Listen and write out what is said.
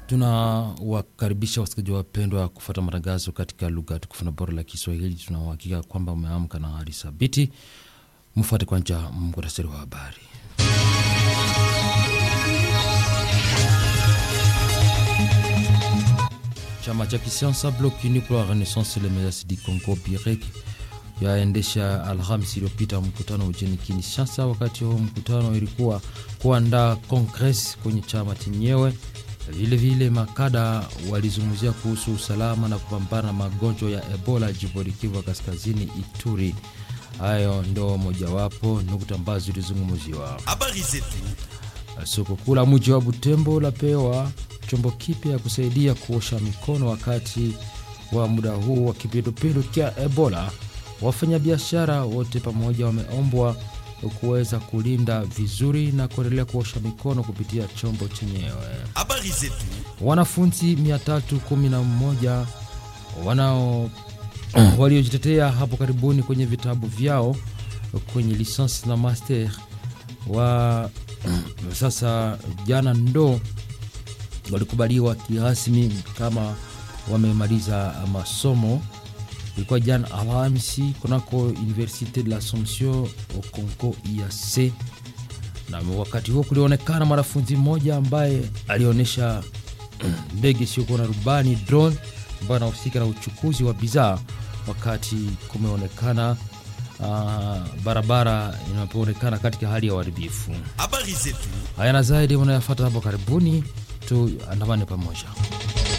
Tunawakaribisha wasikilizaji wapendwa kufuata matangazo katika lugha tukufu na bora la Kiswahili. Tunauhakika kwamba umeamka na hali thabiti. Mfuate kwanza muhtasari wa habari. Chama cha kisiasa Bloc Uni pour la Renaissance et l'Emergence du Congo BIREC yaendesha Alhamisi iliyopita mkutano mjini Kinshasa. Wakati huo mkutano ilikuwa kuandaa kongres kwenye chama chenyewe. Vile vile makada walizungumzia kuhusu usalama na kupambana na magonjwa ya Ebola jimboni Kivu Kaskazini, Ituri. Hayo ndio mojawapo nukta ambazo zilizungumziwa. Habari zetu. Soko kuu la mji wa Butembo lapewa chombo kipya kusaidia kuosha mikono wakati wa muda huu wa kipindupindu cha Ebola. Wafanyabiashara wote pamoja wameombwa kuweza kulinda vizuri na kuendelea kuosha mikono kupitia chombo chenyewe. Habari zetu. Wanafunzi 311 waliojitetea hapo karibuni kwenye vitabu vyao kwenye lisansi na master wa sasa jana ndo walikubaliwa kirasmi kama wamemaliza masomo. Ilikuwa jana Alhamisi kunako Universite de l'Assomption au Congo IAC, na wakati huo kulionekana mwanafunzi mmoja ambaye alionyesha ndege isiyokuwa na rubani, drone, ambayo inahusika na uchukuzi wa bidhaa, wakati kumeonekana barabara inapoonekana katika hali ya uharibifu. Habari zetu. Haya na zaidi unayafuata hapo karibuni, tu andamane pamoja.